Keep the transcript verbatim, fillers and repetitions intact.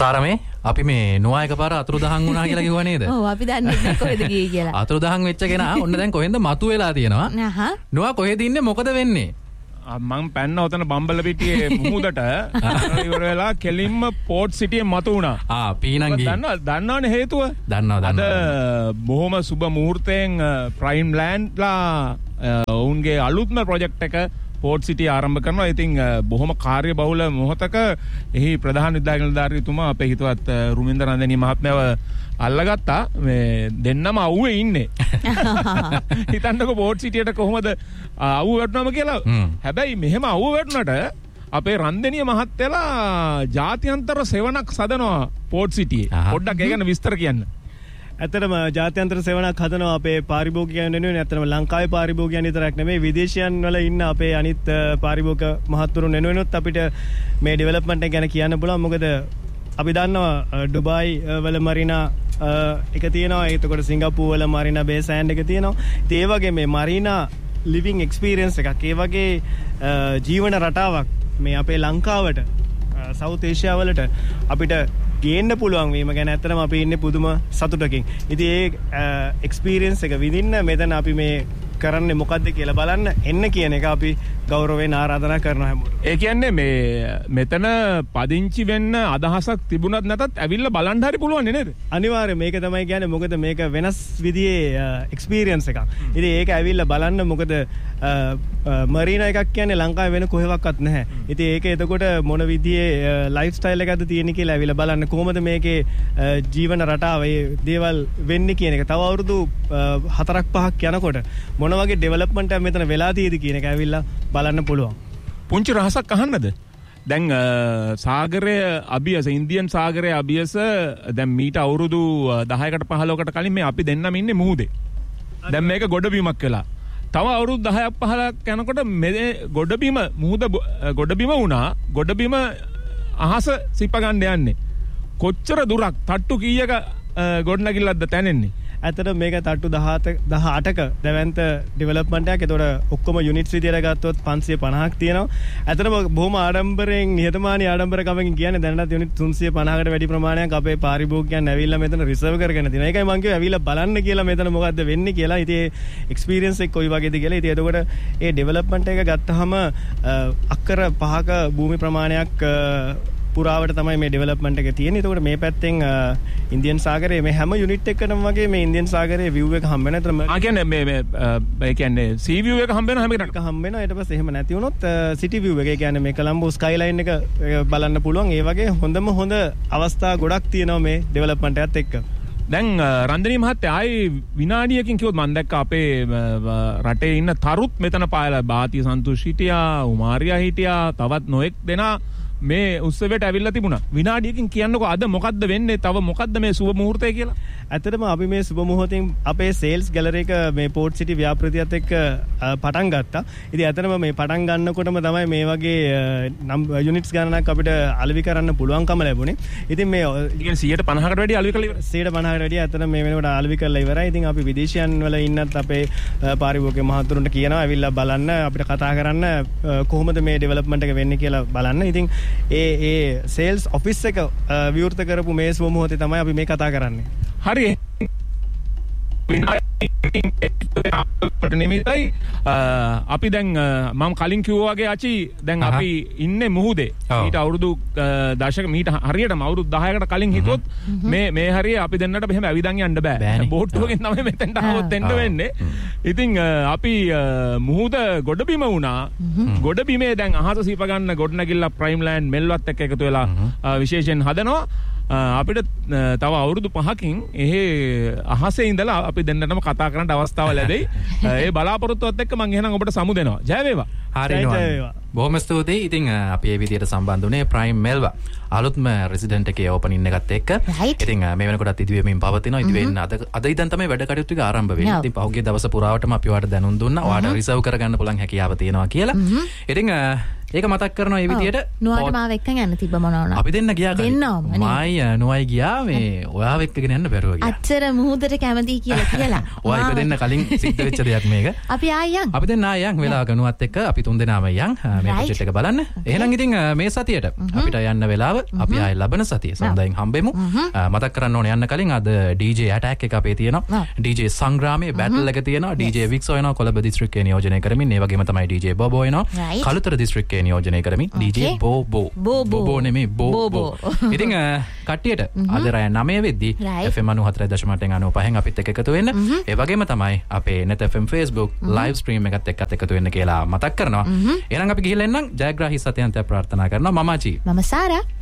සාරමේ අපි මේ නොආ එකපාර අතුරුදහන් වුණා කියලා කිව්වා නේද? ඔව් අපි දන්නේ නැහැ කොහෙද ගියේ කියලා. අතුරුදහන් වෙච්ච කෙනා ඔන්න දැන් කොහෙන්ද මතු වෙලා තියෙනවා. අහහ. නොආ කොහෙද ඉන්නේ මොකද වෙන්නේ? මං පැන්න ඔතන බම්බල පිටියේ මුහුදට ඉවර වෙලා කෙලින්ම පෝට් සිටියේ මතු වුණා. ආ පීනන් ගිහින්. දන්නවා දන්නවනේ හේතුව. දන්නවා දන්නවා. අද බොහොම සුබ මුහූර්තයෙන් ප්‍රයිම් ලෑන්ඩ්ලා ඔවුන්ගේ අලුත්ම ප්‍රොජෙක්ට් එක පෝට් සිටිය ආරම්භ කරනවා. ඉතින් බොහොම කාර්යබහුල මොහොතක එහි ප්‍රධාන විද්‍යාඥ නිලධාරීතුමා අපේ හිතවත් රුමින්ද රන්දනී මහත්මයාව අල්ලගත්තා. මේ දෙන්නම අවුවේ ඉන්නේ. හිතන්නකෝ පෝට් සිටියට කොහොමද අවුව වැටුනම කියලා. හැබැයි මෙහෙම අවුව වැටුනට අපේ රන්දනීය මහත්තයලා ජාත්‍යන්තර සෙවණක් සදනවා පෝට් සිටියේ. පොඩ්ඩක් ඒ ගැන විස්තර කියන්න. ඇත්තටම ජාත්‍යන්තර සෙවණක් හදනවා අපේ පාරිභෝගිකයන් වෙනුවෙන්. ඇත්තටම ලංකාවේ පාරිභෝගිකයන් විතරක් නෙමෙයි විදේශයන් වල ඉන්න අපේ අනිත් පාරිභෝගික මහත්වරුන් වෙනුවෙනුත් අපිට මේ ඩෙවලොප්මන්ට් එක ගැන කියන්න පුළුවන්. මොකද අපි දන්නවා ඩුබායි වල මරීනා එක තියෙනවා. එතකොට සිංගප්පූර් වල මරීනා බේ සෑන්ඩ් එක තියෙනවා. ඉතින් ඒ වගේ මේ මරීනා ලිවිං එක්ස්පීරියන්ස් එකක්, ඒ වගේ ජීවන රටාවක් මේ අපේ ලංකාවට සවුත් ඒෂියා වලට අපිට ගේන්න පුළුවන් වීම ගැන ඇත්තටම අපි ඉන්නේ පුදුම සතුටකින්. ඉතින් ඒ එක්ස්පීරියන්ස් එක විඳින්න මෙතන අපි මේ කරන්නේ මොකද්ද කියලා බලන්න එන්න කියන එක අපි ගෞරවයෙන් ආරාධනා කරනවා හැමෝටම. ඒ කියන්නේ මේ මෙතන පදිංචි වෙන්න අදහසක් තිබුණත් නැතත් ඇවිල්ලා බලන්න හරි පුළුවන් නේද? අනිවාර්යයෙන් මේක තමයි කියන්නේ. මොකද මේක වෙනස් විදිහේ එක්ස්පීරියන්ස් එකක්. ඉතින් ඒක ඇවිල්ලා බලන්න. මොකද මරීනා එකක් කියන්නේ ලංකාවේ වෙන කොහෙවත් නැහැ. ඉතින් ඒක එතකොට මොන විදිහේ ලයිෆ් ස්ටයිල් එකක්ද තියෙන්නේ කියලා ඇවිල්ලා බලන්න. කොහොමද මේකේ ජීවන රටාව ඒ දේවල් වෙන්නේ කියන එක. තව අවුරුදු හතරක් පහක් යනකොට මොන වගේ ඩෙවලොප්මන්ට් එකක් මෙතන වෙලා තියෙද කියන එක ඇවිල්ලා බලන්න පුළුවන්. පුංචි රහසක් අහන්නද? දැන් සාගරය අභියස ඉන්දියන් සාගරය අභියස දැන් මීට අවුරුදු දහයකට පහළොවකට කලින් මේ අපි දෙන්නම ඉන්නේ මුහුදේ. දැන් මේක ගොඩබිමක් වෙලා. තව අවුරුදු දහයක් පහළක් යනකොට මේ ගොඩබිම මුහුද ගොඩබිම වුණා. ගොඩබිම අහස සිප ගන්න යන්නේ. කොච්චර දුරක් තට්ටු කීයක ගොඩනැගිල්ලක්ද තැනෙන්නේ? ඇත්තට මේක තට්ටු දහඅටක දැවැන්ත ඩෙවලොප්මන්ට් එකක්. ඒතකොට ඔක්කොම යුනිට්ස් විදියට ගත්තොත් පන්සිය පනහක් තියෙනවා. ඇත්තටම බොහොම ආඩම්බරයෙන් නිහතමානී ආඩම්බරකමකින් කියන්නේ දැනටත් යුනිට් තුන්සිය පනහකට වැඩි ප්‍රමාණයක් අපේ පාරිභෝගිකයන් ඇවිල්ලා මෙතන රිසර්ව් කරගෙන තියෙනවා. ඒකයි මම කිව්වේ ඇවිල්ලා බලන්න කියලා මෙතන මොකද්ද වෙන්නේ කියලා. ඉතින් ඒ එක්ස්පීරියන්ස් එක කොයි වගේද කියලා. ඉතින් එතකොට ඒ ඩෙවලොප්මන්ට් එක ගත්තාම අක්කර පහක භූමි ප්‍රමාණයක් පුරාවට තමයි මේ ඩෙවලොප්මන්ට් එක තියෙන්නේ. ඒතකොට මේ පැත්තෙන් ඉන්දියන් සාගරයේ මේ හැම යුනිට් එකකටම වගේ මේ ඉන්දියන් සාගරයේ view එක හම්බ වෙනවා. ආ කියන්නේ මේ මේ ඒ කියන්නේ sea view එක හම්බ වෙනවා හැම එකකට. හම්බ වෙනවා. ඊට පස්සේ එහෙම නැති වුණොත් city view එක. ඒ කියන්නේ මේ කොලම්බෝ ස්කයිලයින් එක බලන්න පුළුවන්. ඒ වගේ හොඳම හොඳ අවස්ථා ගොඩක් තියෙනවා මේ ඩෙවලොප්මන්ට් එකත් එක්ක. දැන් රන්දනී මහත්තයා ආයි විනාඩියකින් කිව්වොත් මම දැක්ක අපේ රටේ ඉන්න තරුත් මෙතන පායලා භාතිය සන්තුෂ් හිටියා, උමාරියා හිටියා, තවත් නොඑක් දෙනා මේ උත්සවයට ඇවිල්ලා තිබුණා. විනාඩියකින් කියන්නකෝ අද මොකද්ද වෙන්නේ? තව මොකද්ද මේ සුබ මුහූර්තය කියලා? ඇත්තටම අපි මේ සුබ මුහූර්තයෙන් අපේ සේල්ස් ගැලරි එක මේ පෝට් සිටි ව්‍යාපෘතියත් එක්ක පටන් ගත්තා. ඉතින් ඇත්තටම මේ පටන් ගන්නකොටම තමයි මේ වගේ යුනිට්ස් ගණනක් අපිට අලෙවි කරන්න පුළුවන්කම ලැබුණේ. ඉතින් මේ කියන්නේ සියයට පනහකට වැඩි අලෙවි කරලා ඉවරයි. සියයට පනහකට වැඩි ඇත්තටම මේ වෙනකොට අලෙවි කරලා ඉවරයි. ඉතින් අපි විදේශයන් වල ඉන්නත් අපේ පාරිභෝගික මහතුරුන්ට කියනවා ඇවිල්ලා බලන්න, අපිට කතා කරන්න කොහොමද මේ ඩෙවලොප්මන්ට් එක වෙන්නේ කියලා බලන්න. ඉතින් ඒ ඒ සේල්ස් ඔෆිස් එක විවෘත කරපු මේ සුබ මොහොතේ තමයි අපි මේ කතා කරන්නේ. හරි. නිමිතයි අපි දැන් මම කලින් කිව්වා වගේ අචි දැන් අපි ඉන්නේ මුහුදේ. ඊට අවුරුදු දශක මීට හරියටම අවුරුදු දහයකට කලින් හිතුවොත් මේ මේ හරිය අපි දෙන්නට මෙහෙම ඇවිදන් යන්න බෑ. බෝට්ටුවකින් තමයි මෙතෙන්ට ආවොත් එන්න වෙන්නේ. ඉතින් අපි මුහුද ගොඩබිම වුණා. ගොඩබිමේ දැන් අහස සීප ගන්න ගොඩනැගිල්ල ප්‍රයිම් ලෑන්ඩ් මෙල්වත් එක්ක එකතු වෙලා විශේෂයෙන් හදනවා. අපිට තව අවුරුදු පහකින් එහෙ අහසේ ඉඳලා අපි දෙන්නටම කතා කරන්න අවස්ථාව ලැබෙයි. ඒ බලාපොරොත්තුවත් එක්ක මම එහෙනම් ඔබට සමු දෙනවා. ජය වේවා. හරියනවා. බොහොම ස්තුතියි. ඉතින් අපි මේ විදියට සම්බන්ධ වුණේ ප්‍රයිම් මෙල්වා අලුත්ම රෙසිඩන්ට් එකේ ඕපනින් එකත් එක්ක. ඉතින් මේ වෙනකොටත් ඉදිවෙමින් පවතිනවා. ඉදිවෙන්න අද අද ඉඳන් තමයි වැඩ කටයුතු ටික ආරම්භ වෙන්නේ. ඉතින් පහුගිය දවස් පුරාවටම අපි ඔයාලට දැනුම් දුන්නා. ඔයාලට රිසර්ව් කරගන්න පුළුවන් හැකියාව තියෙනවා කියලා. ඉතින් ඒක මතක් කරනවා ඒ විදියට නුවාට මාව එක්කන් යන්න තිබ්බ මොනවද අපි දෙන්න ගියා දෙන්නම මයි නුවයි ගියා මේ ඔයාව එක්කගෙන යන්න බැරුව ගියා අච්චර මුහුදට කැමති කියලා කියලා ඔයා ඉප දෙන්න කලින් සිද්ධ වෙච්ච දෙයක් මේක අපි ආයන් අපි දෙන්න ආයන් වෙලාවක නුවත් එක්ක අපි තුන් දෙනාම යන් මේ ප්‍රොජෙක්ට් එක බලන්න එහෙනම් ඉතින් මේ සතියට අපිට යන්න වෙලාව අපි ආයෙ ලබන සතියේ සඳයෙන් හම්බෙමු මතක් කරන්න ඕනේ යන්න කලින් අද ඩීජේ ඇටැක් එක අපේ තියෙනවා ඩීජේ සංග්‍රාමයේ බැටල් එක තියෙනවා ඩීජේ වික්ස් වෙනවා කොළඹ දිස්ත්‍රික්කේ නියෝජනය කරමින් ඒ වගේම තමයි ඩීජේ බෝබෝ වෙනවා කළුතර දිස්ත්‍රික්කේ නියෝජනය කරමින් ඩීජේ බෝබෝ බෝබෝ නෙමෙයි බෝබෝ ඉතින් කට්ටියට අද රෑ නවය වෙද්දී F M ninety four point eight ninety five අපිත් එක්ක එකතු වෙන්න ඒ වගේම තමයි අපේ net fm Facebook live stream එකත් එක්කත් එකතු වෙන්න කියලා මතක් කරනවා එහෙනම් අපි ගිහිල්ලා එන්නම් ජයග්‍රාහී සත්‍යන්තය ප්‍රාර්ථනා කරනවා මම අචි මම සාරා